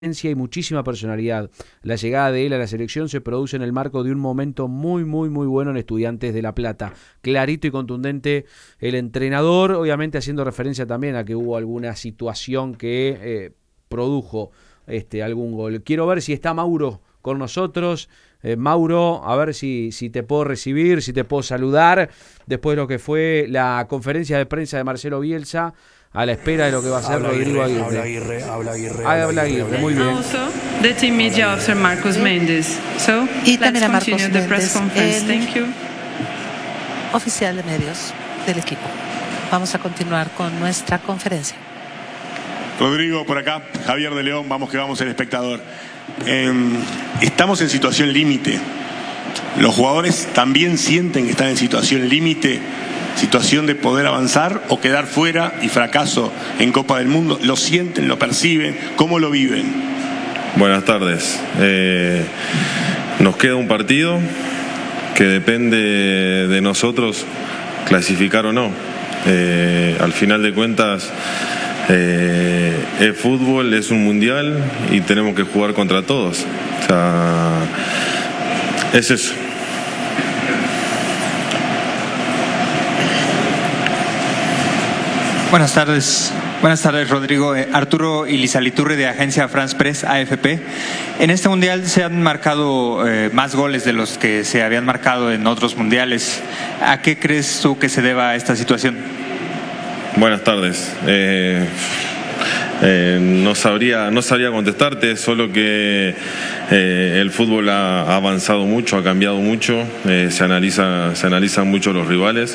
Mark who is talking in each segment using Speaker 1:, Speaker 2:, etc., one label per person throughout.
Speaker 1: y muchísima personalidad. La llegada de él a la selección se produce en el marco de un momento muy bueno en Estudiantes de La Plata. Clarito y contundente el entrenador, obviamente haciendo referencia también a que hubo alguna situación que produjo algún gol. Quiero ver si está Mauro con nosotros. Mauro, a ver si te puedo recibir, si te puedo saludar después de lo que fue la conferencia de prensa de Marcelo Bielsa, a la espera de lo que va a ser Rodrigo Aguirre. Habla Aguirre, muy bien.
Speaker 2: Also, the team media officer Marcos Mendes. So,
Speaker 3: Y
Speaker 2: let's
Speaker 3: también a Marcos
Speaker 2: continue the press
Speaker 3: Mendes,
Speaker 2: conference. Thank you.
Speaker 3: oficial de medios del equipo. Vamos a continuar con nuestra conferencia.
Speaker 4: Rodrigo, por acá, Javier de León, vamos que vamos, el espectador. Estamos en situación límite. Los jugadores también sienten que están en situación límite, situación de poder avanzar o quedar fuera y fracaso en Copa del Mundo. ¿Lo sienten, lo perciben? ¿Cómo lo viven?
Speaker 5: Buenas tardes. Nos queda un partido que depende de nosotros clasificar o no. Al final de cuentas, el fútbol es un mundial y tenemos que jugar contra todos. O sea, es eso.
Speaker 6: Buenas tardes, Rodrigo. Arturo Ilizaliturri, de Agencia France Press, AFP. En este mundial se han marcado más goles de los que se habían marcado en otros mundiales. ¿A qué crees tú que se deba esta situación?
Speaker 5: Buenas tardes. No sabría contestarte, solo que el fútbol ha avanzado mucho, ha cambiado mucho, se analizan mucho los rivales.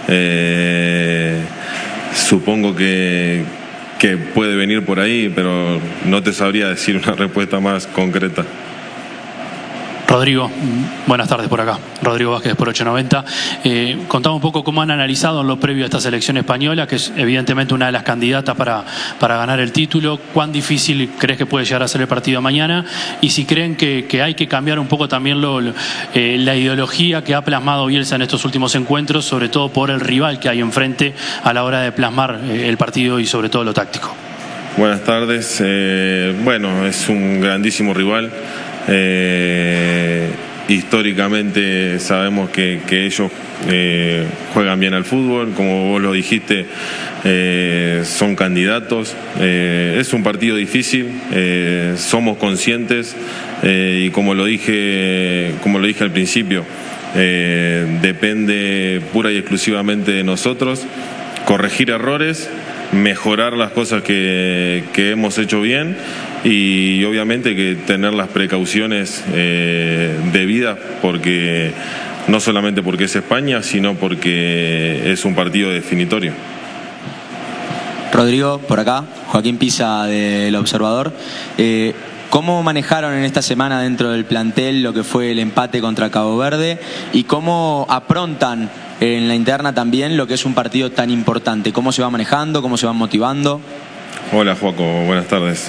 Speaker 5: Supongo que puede venir por ahí, pero no te sabría decir una respuesta más concreta.
Speaker 7: Rodrigo, buenas tardes por acá. Rodrigo Vázquez por 890. Contame un poco cómo han analizado en lo previo a esta selección española, que es evidentemente una de las candidatas para ganar el título. ¿Cuán difícil crees que puede llegar a ser el partido mañana? Y si creen que hay que cambiar un poco también la ideología que ha plasmado Bielsa en estos últimos encuentros, sobre todo por el rival que hay enfrente a la hora de plasmar el partido y sobre todo lo táctico.
Speaker 5: Buenas tardes. Bueno, es un grandísimo rival. Históricamente sabemos que ellos juegan bien al fútbol, como vos lo dijiste, son candidatos. Es un partido difícil, somos conscientes, y como lo dije al principio, depende pura y exclusivamente de nosotros corregir errores, mejorar las cosas que hemos hecho bien y obviamente que tener las precauciones debidas, porque no solamente porque es España, sino porque es un partido definitorio.
Speaker 8: Rodrigo, por acá, Joaquín Pisa del Observador. ¿Cómo manejaron en esta semana dentro del plantel lo que fue el empate contra Cabo Verde y cómo aprontan en la interna también lo que es un partido tan importante? ¿Cómo se va manejando? ¿Cómo se van motivando?
Speaker 5: Hola, Joaco, buenas tardes.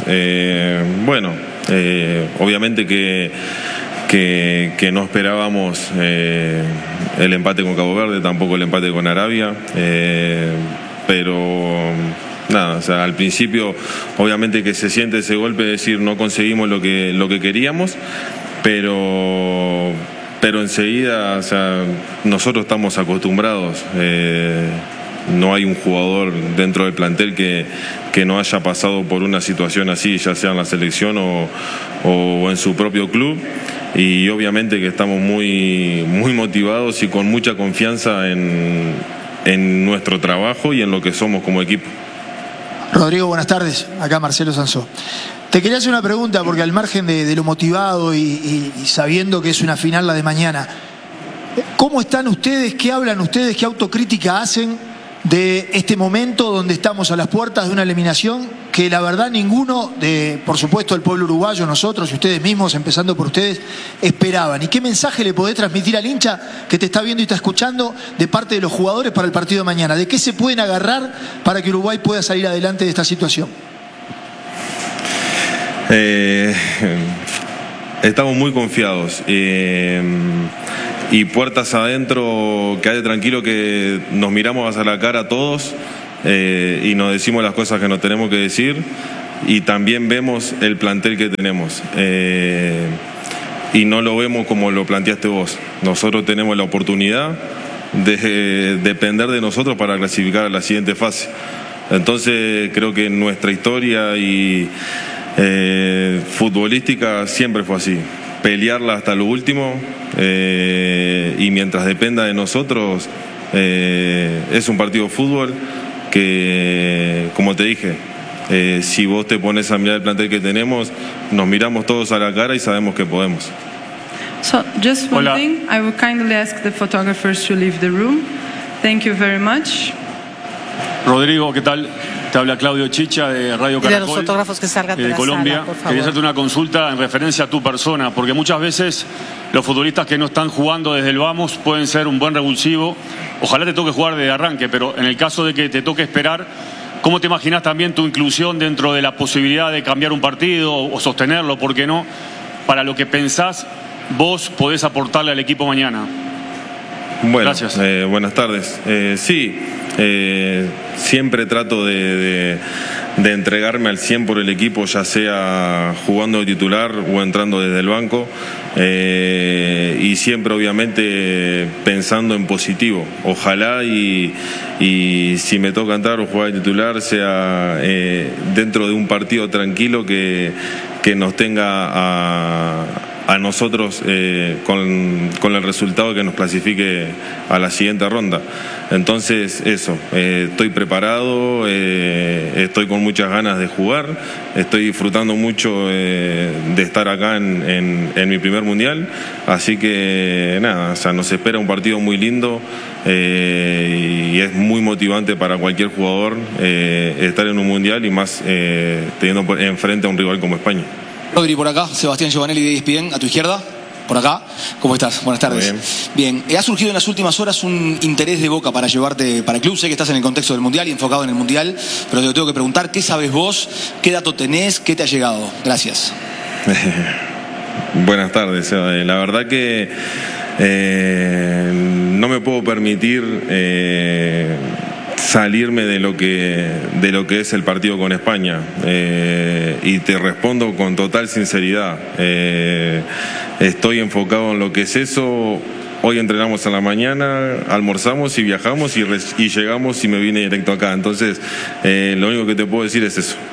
Speaker 5: Obviamente que no esperábamos el empate con Cabo Verde, tampoco el empate con Arabia, pero nada, o sea, al principio obviamente que se siente ese golpe de decir no conseguimos lo que queríamos, pero enseguida, o sea, nosotros estamos acostumbrados. No hay un jugador dentro del plantel que no haya pasado por una situación así, ya sea en la selección o en su propio club, y obviamente que estamos muy motivados y con mucha confianza en nuestro trabajo y en lo que somos como equipo.
Speaker 9: Rodrigo, buenas tardes. Acá Marcelo Sansó. Te quería hacer una pregunta, porque al margen de lo motivado y sabiendo que es una final la de mañana, ¿cómo están ustedes? ¿Qué hablan ustedes? ¿Qué autocrítica hacen de este momento donde estamos a las puertas de una eliminación que la verdad ninguno, por supuesto el pueblo uruguayo, nosotros y ustedes mismos, empezando por ustedes, esperaban? ¿Y qué mensaje le podés transmitir al hincha que te está viendo y está escuchando de parte de los jugadores para el partido de mañana? ¿De qué se pueden agarrar para que Uruguay pueda salir adelante de esta situación?
Speaker 5: Estamos muy confiados. Y puertas adentro, quédate tranquilo que nos miramos hacia la cara todos y nos decimos las cosas que nos tenemos que decir. y también vemos el plantel que tenemos. Y no lo vemos como lo planteaste vos. Nosotros tenemos la oportunidad de depender de nosotros para clasificar a la siguiente fase. Entonces creo que nuestra historia y futbolística siempre fue así. Pelearla hasta lo último y mientras dependa de nosotros es un partido de fútbol que, como te dije, si vos te pones a mirar el plantel que tenemos, nos miramos todos a la cara y sabemos que podemos.
Speaker 2: So, just one thing, I would kindly ask the photographers to leave the room. Thank you very much.
Speaker 10: Rodrigo, ¿qué tal? Te habla Claudio Chicha de Radio
Speaker 3: Pide a los
Speaker 10: Caracol,
Speaker 3: fotógrafos que salgan de la
Speaker 10: Colombia.
Speaker 3: sala, por favor.
Speaker 10: Quería hacerte una consulta en referencia a tu persona, porque muchas veces los futbolistas que no están jugando desde el vamos pueden ser un buen revulsivo. Ojalá te toque jugar de arranque, pero en el caso de que te toque esperar, ¿cómo te imaginas también tu inclusión dentro de la posibilidad de cambiar un partido o sostenerlo, por qué no? Para lo que pensás, vos podés aportarle al equipo mañana.
Speaker 5: Bueno,
Speaker 10: gracias.
Speaker 5: Buenas tardes. Sí, siempre trato de entregarme al 100 por el equipo, ya sea jugando de titular o entrando desde el banco. Y siempre obviamente pensando en positivo. Ojalá y si me toca entrar o jugar de titular sea dentro de un partido tranquilo que nos tenga a nosotros con el resultado que nos clasifique a la siguiente ronda. Entonces eso, estoy preparado, estoy con muchas ganas de jugar, estoy disfrutando mucho de estar acá en mi primer mundial, así que nada, o sea, nos espera un partido muy lindo y es muy motivante para cualquier jugador estar en un mundial y más teniendo enfrente a un rival como España.
Speaker 11: Rodri, por acá, Sebastián Giovanelli de ESPN, a tu izquierda, por acá. ¿Cómo estás? Buenas tardes. Bien. Ha surgido en las últimas horas un interés de Boca para llevarte para el club. Sé que estás en el contexto del Mundial y enfocado en el Mundial, pero te lo tengo que preguntar, ¿qué sabes vos? ¿Qué dato tenés? ¿Qué te ha llegado? Gracias.
Speaker 5: Buenas tardes. La verdad que no me puedo permitir salirme de lo que es el partido con España, y te respondo con total sinceridad. Estoy enfocado en lo que es eso. Hoy entrenamos a la mañana, almorzamos y viajamos y llegamos y me vine directo acá. Entonces lo único que te puedo decir es eso.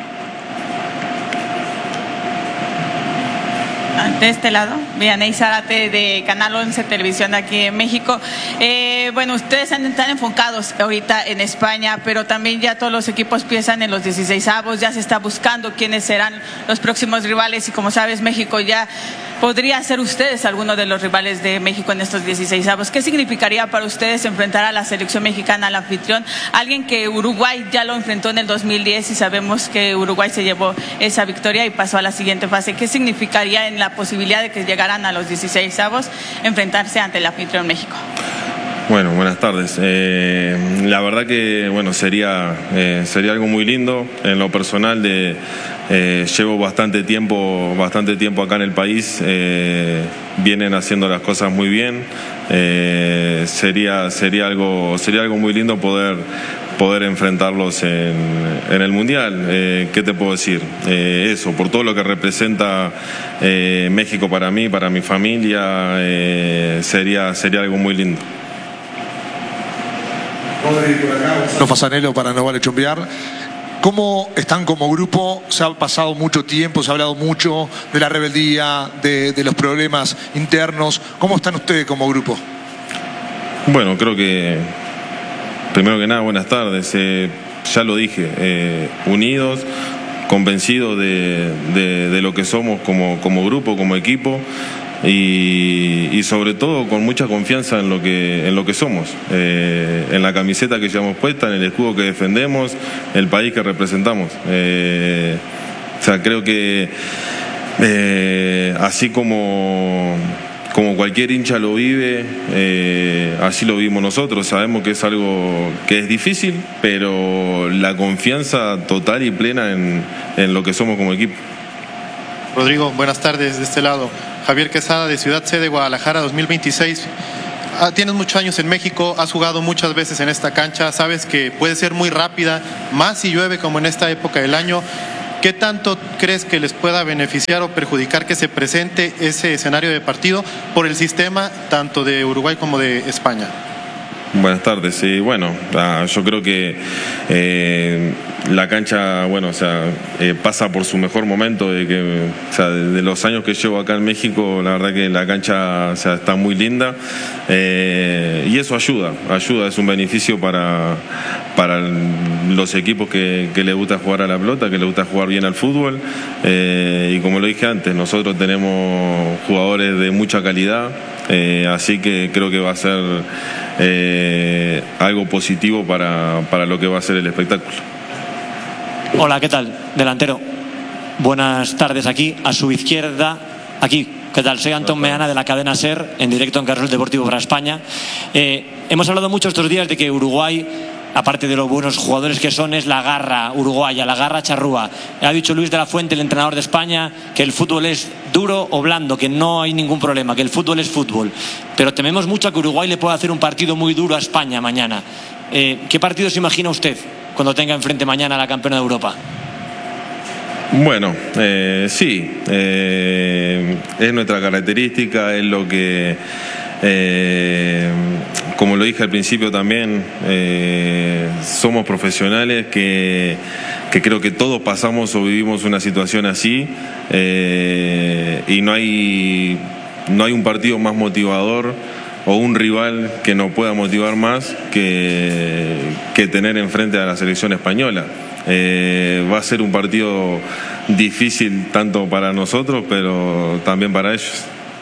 Speaker 12: De este lado, Vianey Zárate de Canal 11 Televisión aquí en México. Bueno, ustedes están enfocados ahorita en España, pero también ya todos los equipos piensan en los 16avos, ya se está buscando quiénes serán los próximos rivales y como sabes, México ya podría ser ustedes alguno de los rivales de México en estos 16avos. ¿Qué significaría para ustedes enfrentar a la selección mexicana, al anfitrión? Alguien que Uruguay ya lo enfrentó en el 2010 y sabemos que Uruguay se llevó esa victoria y pasó a la siguiente fase. ¿Qué significaría en la posibilidad de que llegaran a los 16avos enfrentarse ante el anfitrión México?
Speaker 5: Bueno, buenas tardes. La verdad que bueno, sería algo muy lindo. En lo personal llevo bastante tiempo acá en el país. Vienen haciendo las cosas muy bien. Sería algo muy lindo poder enfrentarlos en el Mundial. ¿Qué te puedo decir? Eso, por todo lo que representa México para mí, para mi familia, sería algo muy lindo.
Speaker 13: No Fasanelo para No Vale Chumbear. ¿Cómo están como grupo? Se ha pasado mucho tiempo, se ha hablado mucho de la rebeldía, de los problemas internos. ¿Cómo están ustedes como grupo?
Speaker 5: Bueno, creo que primero que nada, buenas tardes. Ya lo dije, unidos, convencidos de lo que somos como grupo, como equipo. Y sobre todo con mucha confianza en lo que somos, en la camiseta que llevamos puesta, en el escudo que defendemos, el país que representamos. O sea, creo que así como cualquier hincha lo vive, así lo vivimos nosotros. Sabemos que es algo que es difícil, pero la confianza total y plena en lo que somos como equipo.
Speaker 14: Rodrigo, buenas tardes de este lado. Javier Quesada de Ciudad C de Guadalajara 2026. Tienes muchos años en México, has jugado muchas veces en esta cancha, sabes que puede ser muy rápida, más si llueve como en esta época del año. ¿Qué tanto crees que les pueda beneficiar o perjudicar que se presente ese escenario de partido por el sistema tanto de Uruguay como de España?
Speaker 5: Buenas tardes. Sí, bueno, yo creo que la cancha, bueno, o sea, pasa por su mejor momento de los años que llevo acá en México. La verdad que la cancha, o sea, está muy linda, y eso ayuda, es un beneficio para los equipos que les gusta jugar a la pelota, que les gusta jugar bien al fútbol, y como lo dije antes, nosotros tenemos jugadores de mucha calidad, así que creo que va a ser algo positivo para lo que va a ser el espectáculo.
Speaker 15: Hola, ¿qué tal? Delantero. Buenas tardes aquí, a su izquierda, aquí. ¿Qué tal? Soy Antón Meana de la cadena SER, en directo en Carrusel Deportivo para España. Hemos hablado mucho estos días de que Uruguay, aparte de los buenos jugadores que son, es la garra uruguaya, la garra charrúa. Ha dicho Luis de la Fuente, el entrenador de España, que el fútbol es duro o blando, que no hay ningún problema, que el fútbol es fútbol. Pero tememos mucho a que Uruguay le pueda hacer un partido muy duro a España mañana. ¿Qué partido se imagina usted cuando tenga enfrente mañana a la campeona de Europa?
Speaker 5: Bueno, sí, es nuestra característica, es lo que, como lo dije al principio también, somos profesionales que creo que todos pasamos o vivimos una situación así, y no hay un partido más motivador o un rival que nos pueda motivar más que tener enfrente a la selección española. Va a ser un partido difícil tanto para nosotros, pero también para ellos.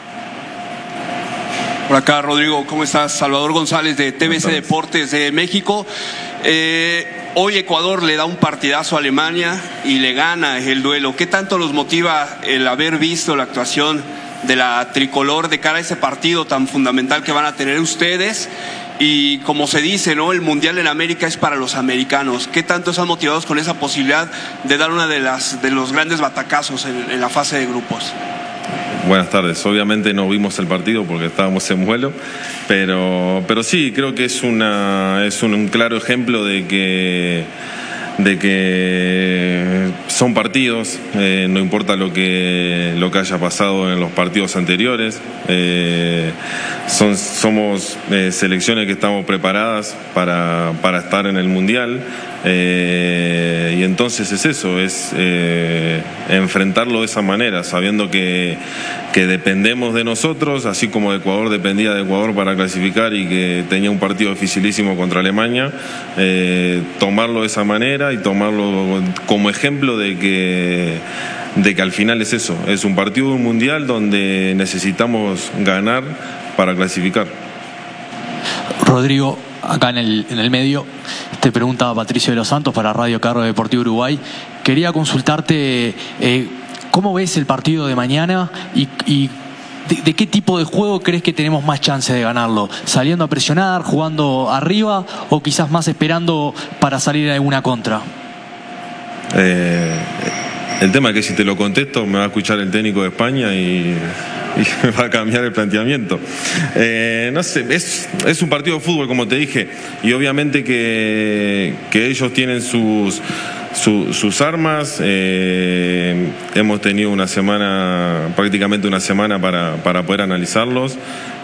Speaker 16: Por acá, Rodrigo, ¿cómo estás? Salvador González de TVC Deportes de México. Hoy Ecuador le da un partidazo a Alemania y le gana el duelo. ¿Qué tanto los motiva el haber visto la actuación de la tricolor de cara a ese partido tan fundamental que van a tener ustedes? Y como se dice, ¿no? El Mundial en América es para los americanos. ¿Qué tanto están motivados con esa posibilidad de dar una de los grandes batacazos en la fase de grupos?
Speaker 5: Buenas tardes. Obviamente no vimos el partido porque estábamos en vuelo, pero sí, creo que es un claro ejemplo de que son partidos, no importa lo que haya pasado en los partidos anteriores, somos selecciones que estamos preparadas para estar en el Mundial, y entonces es eso, es enfrentarlo de esa manera, sabiendo que dependemos de nosotros, así como Ecuador dependía de Ecuador para clasificar y que tenía un partido dificilísimo contra Alemania, tomarlo de esa manera y tomarlo como ejemplo de que al final es eso, es un partido de un mundial donde necesitamos ganar para clasificar.
Speaker 7: Rodrigo, acá en el medio, te preguntaba Patricio de los Santos para Radio Carro Deportivo Uruguay. Quería consultarte cómo ves el partido de mañana y de qué tipo de juego crees que tenemos más chance de ganarlo. ¿Saliendo a presionar, jugando arriba o quizás más esperando para salir a alguna contra?
Speaker 5: El tema es que si te lo contesto me va a escuchar el técnico de España y me va a cambiar el planteamiento. No sé, es un partido de fútbol, como te dije, y obviamente que ellos tienen sus armas. Hemos tenido prácticamente una semana para poder analizarlos,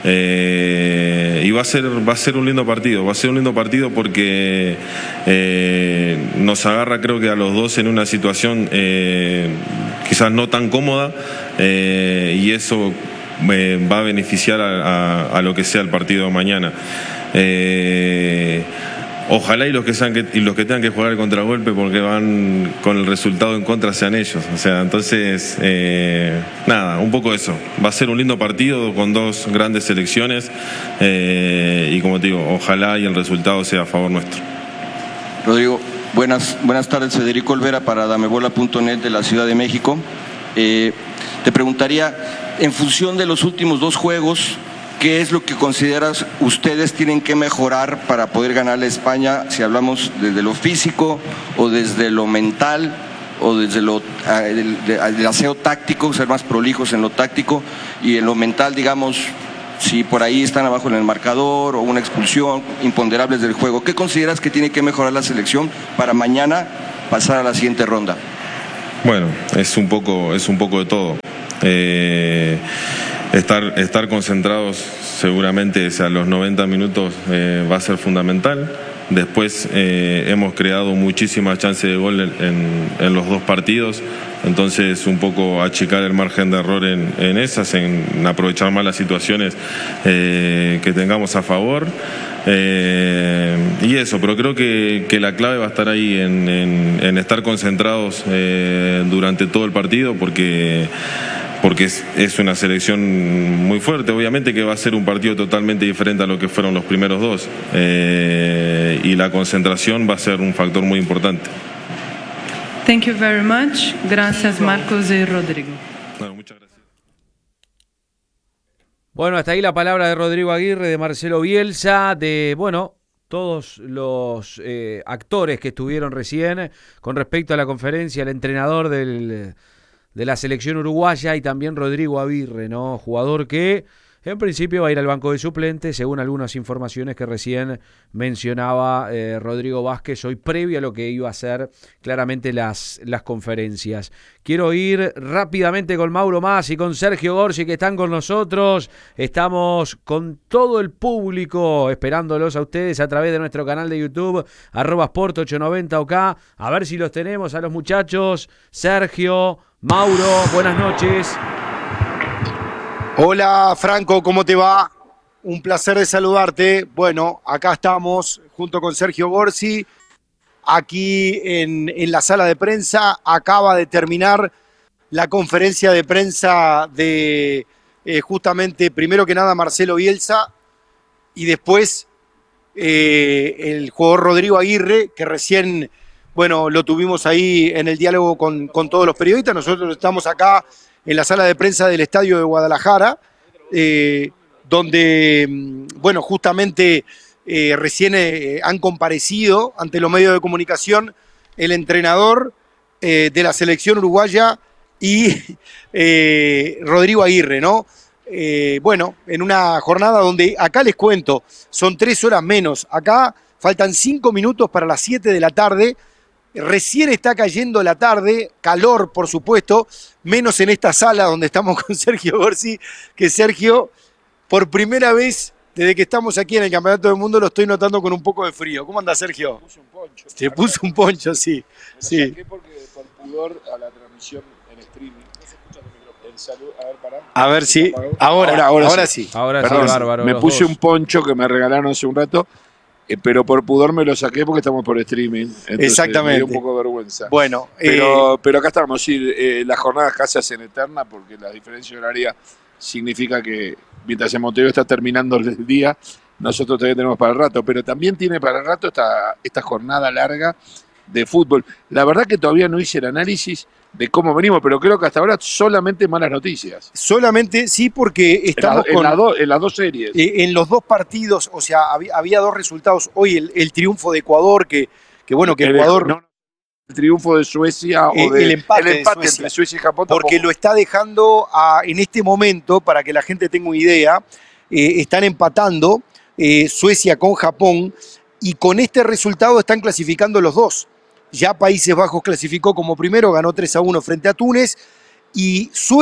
Speaker 5: y va a ser un lindo partido, porque nos agarra, creo que a los dos en una situación quizás no tan cómoda, y eso va a beneficiar a lo que sea el partido de mañana. Ojalá y los que tengan que jugar el contragolpe porque van con el resultado en contra sean ellos. O sea, entonces, nada, un poco eso. Va a ser un lindo partido con dos grandes selecciones, y como te digo, ojalá y el resultado sea a favor nuestro.
Speaker 17: Rodrigo, buenas tardes. Federico Olvera para damebola.net de la Ciudad de México. Te preguntaría, en función de los últimos dos juegos, ¿qué es lo que consideras ustedes tienen que mejorar para poder ganarle a España? Si hablamos desde lo físico o desde lo mental o desde el aseo táctico, ser más prolijos en lo táctico, y en lo mental, digamos, si por ahí están abajo en el marcador o una expulsión, imponderables del juego. ¿Qué consideras que tiene que mejorar la selección para mañana pasar a la siguiente ronda?
Speaker 5: Bueno, es un poco de todo. Estar concentrados seguramente, o sea, los 90 minutos va a ser fundamental. Después hemos creado muchísimas chances de gol en los dos partidos, entonces un poco achicar el margen de error en esas, en aprovechar más las situaciones que tengamos a favor. Y eso, pero creo que la clave va a estar ahí en estar concentrados durante todo el partido, porque es una selección muy fuerte. Obviamente que va a ser un partido totalmente diferente a lo que fueron los primeros dos, y la concentración va a ser un factor muy importante.
Speaker 2: Thank you very much. Gracias, Marcos y Rodrigo.
Speaker 5: Bueno, muchas gracias.
Speaker 1: Bueno, hasta ahí la palabra de Rodrigo Aguirre, de Marcelo Bielsa, de, bueno, todos los actores que estuvieron recién con respecto a la conferencia, el entrenador de la selección uruguaya y también Rodrigo Aguirre, ¿no? Jugador que en principio va a ir al banco de suplentes, según algunas informaciones que recién mencionaba Rodrigo Vázquez, hoy previo a lo que iba a ser claramente las conferencias. Quiero ir rápidamente con Mauro Mas y con Sergio Gorsi, que están con nosotros. Estamos con todo el público esperándolos a ustedes a través de nuestro canal de YouTube, @Sport890OK. A ver si los tenemos a los muchachos. Sergio, Mauro, buenas noches.
Speaker 18: Hola Franco, ¿cómo te va? Un placer de saludarte. Bueno, acá estamos junto con Sergio Gorsi, aquí en la sala de prensa. Acaba de terminar la conferencia de prensa de justamente, primero que nada, Marcelo Bielsa, y después el jugador Rodrigo Aguirre, que recién, bueno, lo tuvimos ahí en el diálogo con todos los periodistas. Nosotros estamos acá en la sala de prensa del Estadio de Guadalajara, donde, bueno, justamente recién han comparecido ante los medios de comunicación el entrenador de la selección uruguaya y Rodrigo Aguirre, ¿no? Bueno, en una jornada donde, acá les cuento, son 3 horas menos. Acá faltan 5 minutos para las 7 de la tarde. Recién está cayendo la tarde, calor por supuesto, menos en esta sala donde estamos con Sergio Gorsi, que Sergio, por primera vez desde que estamos aquí en el Campeonato del Mundo, lo estoy notando con un poco de frío. ¿Cómo anda, Sergio?
Speaker 19: Te puso un poncho.
Speaker 18: Te puso un poncho, sí.
Speaker 19: Lo
Speaker 18: sí.
Speaker 19: saqué porque por pudor a la transmisión en streaming. No se escucha el micrófono. El saludo, a ver, pará.
Speaker 18: A ver si, ahora sí.
Speaker 1: Ahora
Speaker 19: Perdón,
Speaker 1: sí, bárbaro.
Speaker 19: me
Speaker 1: los
Speaker 19: puse
Speaker 1: dos.
Speaker 19: un poncho que me regalaron hace un rato, pero por pudor me lo saqué porque estamos por streaming. Entonces
Speaker 18: Exactamente.
Speaker 19: me dio un poco de vergüenza.
Speaker 18: Bueno,
Speaker 19: pero acá estamos, sí, las jornadas casi se hacen eternas porque la diferencia horaria significa que mientras en Montevideo está terminando el día, nosotros todavía tenemos para el rato, pero también tiene para el rato esta jornada larga de fútbol. La verdad que todavía no hice el análisis de cómo venimos, pero creo que hasta ahora solamente malas noticias.
Speaker 18: Solamente, sí, porque estamos
Speaker 19: en las dos series.
Speaker 18: En los dos partidos, o sea, había dos resultados. Hoy el triunfo de Ecuador, que bueno, que Ecuador...
Speaker 19: el triunfo de Suecia o
Speaker 18: el empate
Speaker 19: entre Suecia y Japón.
Speaker 18: Porque
Speaker 19: tampoco.
Speaker 18: lo está dejando en este momento, para que la gente tenga una idea, están empatando Suecia con Japón, y con este resultado están clasificando los dos. Ya Países Bajos clasificó como primero, ganó 3-1 frente a Túnez, y Suecia